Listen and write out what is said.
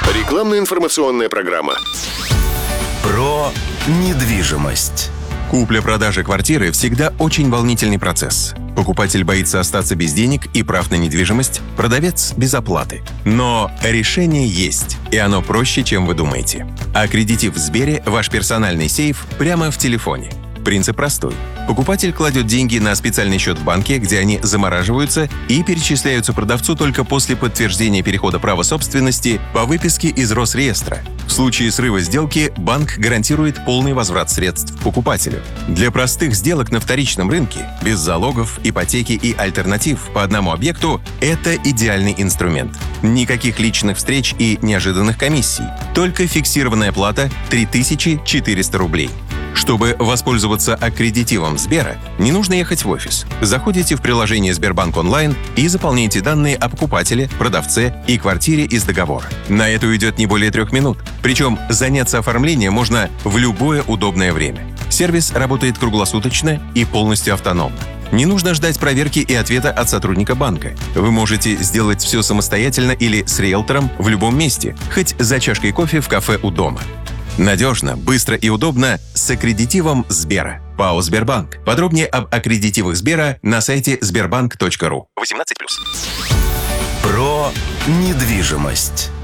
Рекламно-информационная программа. Про недвижимость. Купля-продажа квартиры всегда очень волнительный процесс. Покупатель боится остаться без денег и прав на недвижимость, продавец без оплаты. Но решение есть, и оно проще, чем вы думаете. Аккредитив в Сбере – ваш персональный сейф прямо в телефоне. Принцип простой. Покупатель кладет деньги на специальный счет в банке, где они замораживаются и перечисляются продавцу только после подтверждения перехода права собственности по выписке из Росреестра. В случае срыва сделки банк гарантирует полный возврат средств покупателю. Для простых сделок на вторичном рынке, без залогов, ипотеки и альтернатив по одному объекту, это идеальный инструмент. Никаких личных встреч и неожиданных комиссий. Только фиксированная плата 3400 рублей. Чтобы воспользоваться аккредитивом Сбера, не нужно ехать в офис. Заходите в приложение Сбербанк онлайн и заполняйте данные о покупателе, продавце и квартире из договора. На это уйдет не более 3 минут. Причем заняться оформлением можно в любое удобное время. Сервис работает круглосуточно и полностью автономно. Не нужно ждать проверки и ответа от сотрудника банка. Вы можете сделать все самостоятельно или с риэлтором в любом месте, хоть за чашкой кофе в кафе у дома. Надежно, быстро и удобно с аккредитивом Сбера. ПАО «Сбербанк». Подробнее об аккредитивах Сбера на сайте sberbank.ru. 18+. Про недвижимость.